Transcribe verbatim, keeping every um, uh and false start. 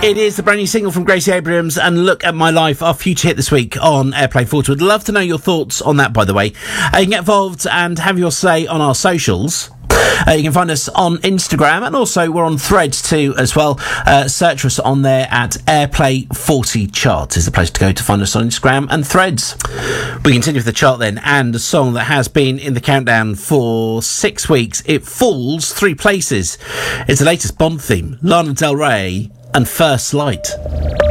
It is the brand new single from Gracie Abrams and Look at My Life, our future hit this week on Airplay forty. Would love to know your thoughts on that, by the way. Uh, you can get involved and have your say on our socials. Uh, you can find us on Instagram, and also we're on Threads too as well. Uh, search for us on there at Airplay forty Charts is the place to go to find us on Instagram and Threads. We continue with the chart then, and a song that has been in the countdown for six weeks. It falls three places. It's the latest Bond theme, Lana Del Rey and First Light.